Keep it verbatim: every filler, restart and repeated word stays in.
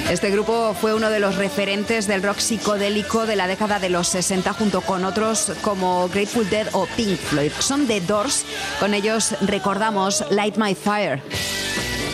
Este grupo fue uno de los referentes del rock psicodélico de la década de los sesenta, junto con otros como Grateful Dead o Pink Floyd. Son The Doors. Con ellos recordamos Light My Fire.